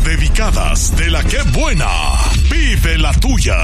dedicadas de la que buena. Vive la tuya.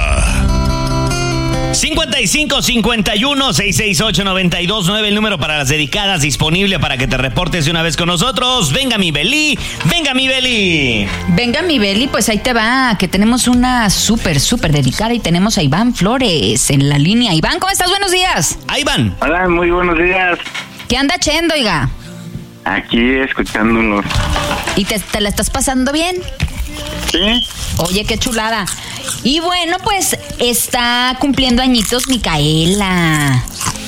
5551-668-929, el número para las dedicadas disponible para que te reportes de una vez con nosotros. Venga mi Beli, venga mi Beli. Venga mi Beli, pues ahí te va, que tenemos una súper dedicada y tenemos a Iván Flores en la línea. Iván, ¿cómo estás? Buenos días. Iván. Hola, muy buenos días. ¿Qué anda chendo, oiga? Aquí escuchándonos. ¿Y te la estás pasando bien? ¿Sí? Oye, qué chulada. Y bueno, pues está cumpliendo añitos Micaela.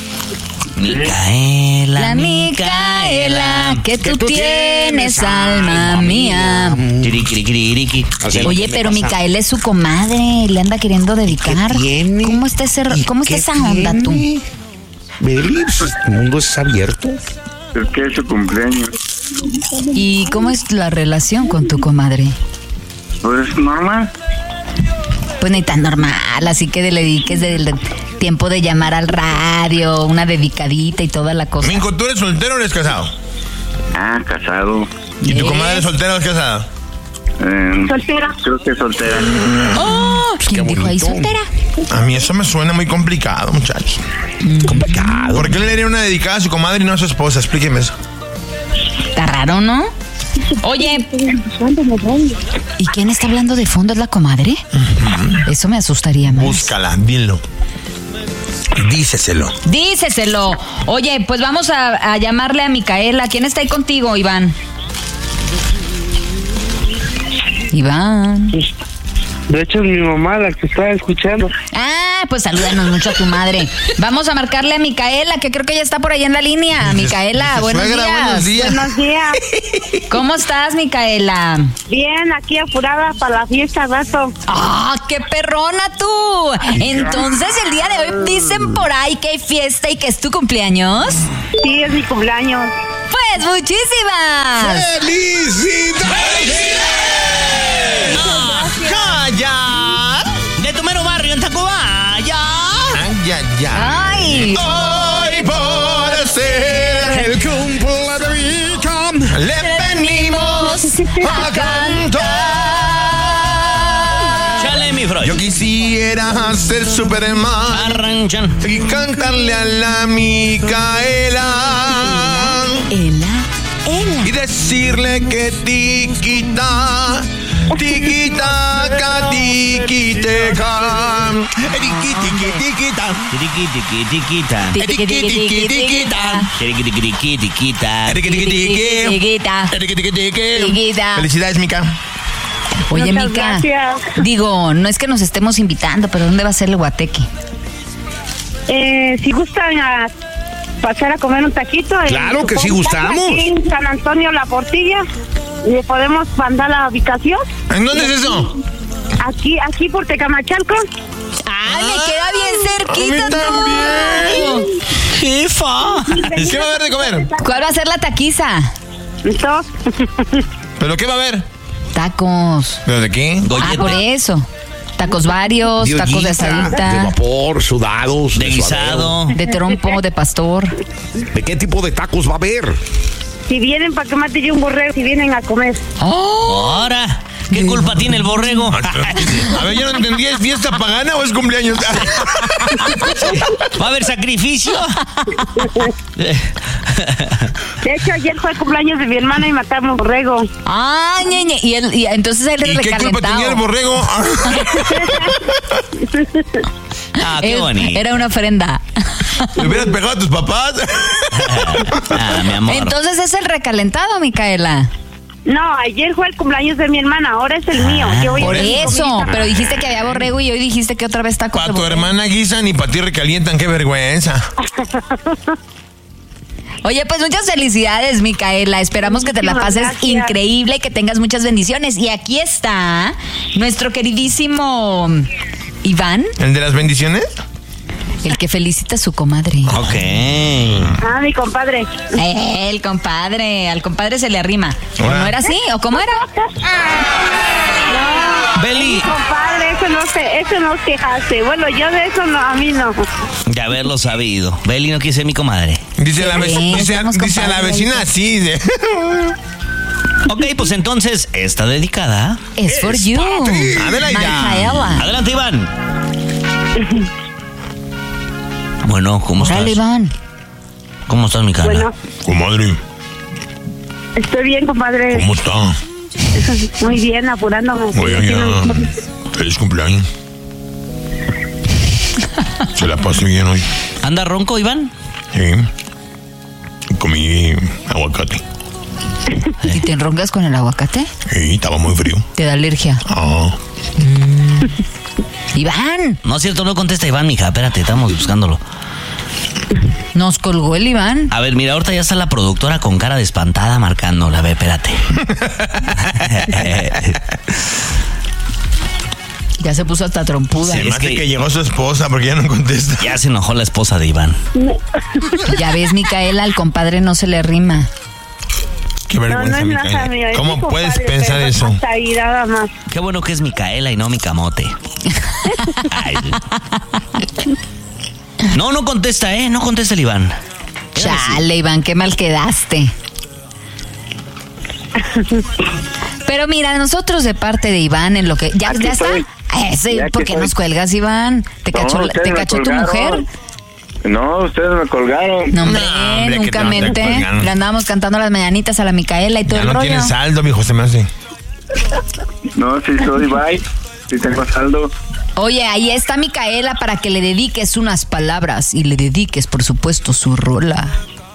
Micaela, Micaela, que tú tienes, alma mía. Oye, pero Micaela es su comadre, le anda queriendo dedicar. ¿Cómo está esa onda tú? Beli, pues, el mundo es abierto. Es que es su cumpleaños. ¿Y cómo es la relación con tu comadre? Pues normal. Pues ni tan normal, así que le dediques del tiempo de llamar al radio, una dedicadita y toda la cosa. Minco, ¿tú eres soltero o eres casado? Ah, casado. ¿Y tu comadre es soltera o es casada? Soltera. Creo que soltera. Oh, ¿quién dijo ahí soltera? A mí eso me suena muy complicado, muchachos. Complicado. ¿Por qué le haría una dedicada a su comadre y no a su esposa? Explíqueme eso. Está raro, ¿no? Oye, ¿y quién está hablando de fondo? ¿Es la comadre? Eso me asustaría más. Búscala, dilo. Díceselo. Díceselo. Oye, pues vamos a llamarle a Micaela. ¿Quién está ahí contigo, Iván? Iván. De hecho, es mi mamá la que está escuchando. Ah, pues salúdanos mucho a tu madre. Vamos a marcarle a Micaela, que creo que ya está por ahí en la línea. Micaela, buenos días. Buenos días. ¿Cómo estás, Micaela? Bien, aquí apurada para la fiesta, rato. ¡Ah, qué perrona tú! Entonces, el día de hoy dicen por ahí que hay fiesta y que es tu cumpleaños. Sí, es mi cumpleaños. Pues muchísimas. ¡Felicidades! ¡Calla! De tu mero barrio en Tacubaya. ¡Ay! Hoy por ser el cumpleaños le venimos a cantar. Chale, mi Freud. Yo quisiera ser Superman Arranchan. y cantarle a la Micaela y decirle que tiquita, tiquitaca, tiquiteca, tiquitiquitiquita, Tiquitiquitiquita. tiquitiquitiquita, Tiquita. tiquitiquitiquita. Felicidades, Mica. Oye, Muchas Mica, gracias. digo, no es que nos estemos invitando, pero ¿dónde va a ser el guateque? Si gustan a pasar a comer un taquito. Claro que sí gustamos. Aquí en San Antonio La Portilla. ¿Le podemos mandar la ubicación? ¿En dónde es eso? Aquí por Tecamachalco. ¡Ay, me queda bien cerquita! A mí también. Jefa. ¿Qué va a haber de comer? ¿Cuál va a ser la taquiza? ¿Listo? ¿Pero qué va a haber? Tacos. ¿Pero de qué? Ah, por eso. Tacos varios, De tacos de ollita, de asadita, vapor, sudados. De guisado. de trompo, de pastor. suadero. ¿De qué tipo de tacos va a haber? Si vienen para que mate yo un borrego, si vienen a comer. Ahora, ¿qué culpa tiene el borrego? A ver, yo no entendí, ¿es fiesta pagana o es cumpleaños? ¿Va a haber sacrificio? De hecho, ayer fue el cumpleaños de mi hermana y matamos un borrego. ¡Ay, ñeñe! Y entonces él es ¿Y qué culpa tenía el recalentado. borrego? Ah, qué bonito. Era una ofrenda. ¿Le hubieras pegado a tus papás? Ah, mi amor. Entonces es el recalentado, Micaela. No, ayer fue el cumpleaños de mi hermana, ahora es el mío. Yo voy a Por hacer eso, comidita. pero dijiste que había borrego y hoy dijiste que otra vez tacos de Para tu borrego. hermana guisan y para ti recalientan, qué vergüenza. Oye, pues muchas felicidades, Micaela. Esperamos que te la Muchísimas pases gracias. increíble y que tengas muchas bendiciones. Y aquí está nuestro queridísimo Iván, ¿El de las bendiciones? el que felicita a su comadre. Ok. Ah, mi compadre. El compadre, al compadre se le arrima. ¿O Hola. no era así? ¿O cómo era? Beli, Compadre, eso no se hace. Bueno, yo de eso no, a mí no. de haberlo sabido. Beli no quiere ser mi comadre. Dice, Sí, somos dice a la compadres. vecina así. Ok, pues entonces, esta dedicada Es for you. Adelaida. Micaela. Adelante, Iván. Bueno, ¿cómo Órale, estás? Iván. ¿Cómo estás, Micaela? Bueno, Comadre, estoy bien, compadre. ¿cómo está? Muy bien, apurándome. Oiga, ya. Feliz cumpleaños. Se la pasé bien hoy. ¿Anda ronco, Iván? Sí. Comí aguacate. ¿Y te enroncas con el aguacate? Sí, estaba muy frío. ¿Te da alergia? Ah. ¡Iván! No es cierto, no contesta Iván, mija. Espérate, estamos buscándolo. Nos colgó el Iván. A ver, mira, ahorita ya está la productora con cara de espantada marcándola. A ver, espérate. Ya se puso hasta trompuda. Sí. Se me Es hace que- que llegó su esposa porque ya no contesta. Ya se enojó la esposa de Iván. Ya ves, Micaela, al compadre no se le rima. Qué No, no vergüenza, es nada, Micaela. amiga. es ¿Cómo mi puedes compadre, pensar pero eso? hasta ahí nada más. Qué bueno que es Micaela y no mi camote. Ay. No contesta, no contesta el Iván. Chale, Iván, qué mal quedaste. Pero mira, nosotros de parte de Iván en lo que... ¿Ya, Aquí ya está? estoy. Ese, Ya aquí ¿por qué estoy. nos cuelgas, Iván? ¿Te No, cachó, ustedes ¿te me cachó tu colgaron. mujer? No, ustedes me colgaron. No, hombre, No, hombre, nunca que te mente. colgaron. Le andábamos cantando las mañanitas a la Micaela y todo Ya el no rollo. tiene saldo, mijo, se me hace. No, sí soy bye. Sí tengo saldo. Oye, ahí está Micaela para que le dediques unas palabras y le dediques, por supuesto, su rola.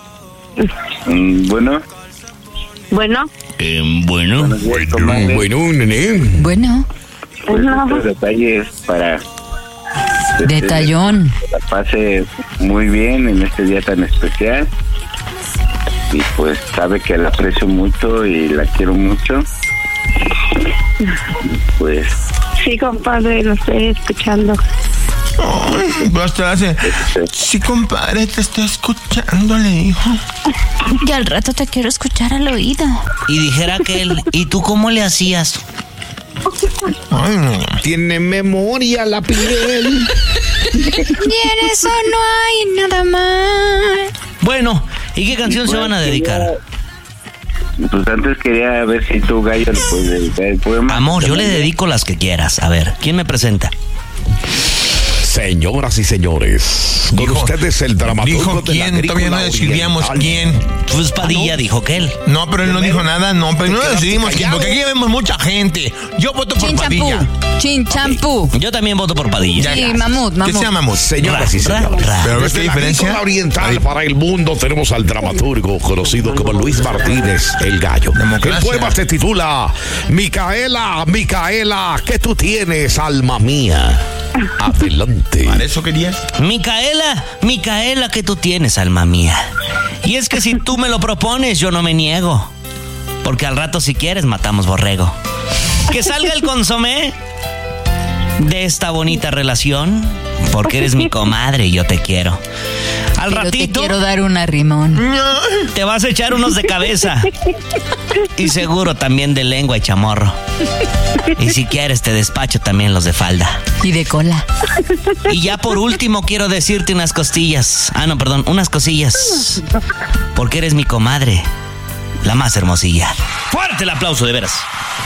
Bueno, Bueno, Bueno. buenos días, comadre. Bueno, nene. Bueno, Pues no. estos detalles para detallón. que la pase muy bien en este día tan especial. Y pues sabe que la aprecio mucho y la quiero mucho. Pues sí, compadre, lo estoy escuchando. Ay, basta, hace. Sí, compadre, te estoy escuchando, le dijo. Y al rato te quiero escuchar al oído. Y dijera aquel, ¿y tú cómo le hacías? Ay, no. Tiene memoria la piel. Y en eso no hay nada más. Bueno, ¿y qué canción se van a dedicar? Pues antes quería ver si tú, Gallo, le puedes dedicar el poema. Amor, yo le dedico las que quieras. A ver, ¿quién me presenta? Señoras y señores, con Dijo- ustedes el dramaturgo Dijo de la quién, todavía no agrícola decidíamos oriental. quién. Pues Padilla dijo que él. No, pero él no dijo nada, no, pero no quedaste decidimos quién, callado. porque aquí vemos mucha gente. Yo voto por Chin Padilla. champú. Chin champú. Yo también voto por Padilla. Sí, mamut, ¿Qué mamut. se llama mamut? Señoras y Ra, señores, ra. Pero ves desde qué la diferencia. agrícola oriental para el mundo tenemos al dramaturgo conocido como Luis Martínez, el Gallo. Democracia. El poema se titula Micaela, Micaela, ¿qué tú tienes, alma mía? Adelante. ¿Para eso querías? Micaela, Micaela, que tú tienes, alma mía. Y es que si tú me lo propones, yo no me niego. Porque al rato, si quieres, matamos borrego. Que salga el consomé de esta bonita relación. Porque eres mi comadre y yo te quiero. Al Pero te ratito quiero dar una rimón. te vas a echar unos de cabeza. Y seguro también de lengua y chamorro. Y si quieres, te despacho también los de falda. Y de cola. Y ya por último quiero decirte unas costillas. Ah, no, perdón, unas cosillas. Porque eres mi comadre, la más hermosilla. Fuerte el aplauso, de veras.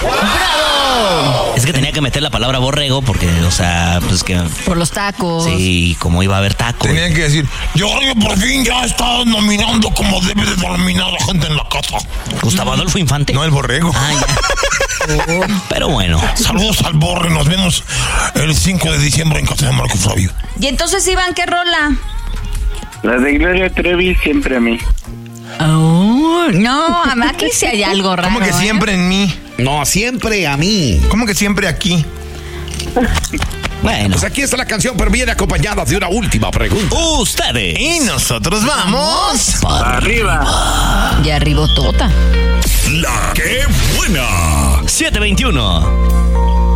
¡Bravo! Es que tenía que meter la palabra borrego porque, o sea, pues que... Por los tacos. Sí, como iba a haber taco. Tenían que decir, yo por fin ya está nominando como debe de nominar la gente en la casa. Gustavo Adolfo Infante. No el borrego. Ah, ya. Pero bueno. Saludos al borre, nos vemos el 5 de diciembre en casa de Marco Flavio. Y entonces, Iván, ¿qué rola? La de Gloria Trevi siempre a mí. Oh, no, aquí sí hay algo raro. ¿Cómo que siempre en mí? No, siempre a mí. ¿Cómo que siempre aquí? Bueno. Pues aquí está la canción, pero viene acompañada de una última pregunta. Ustedes. Y nosotros vamos. ¡Arriba! Y arribotota. La que buena. 721.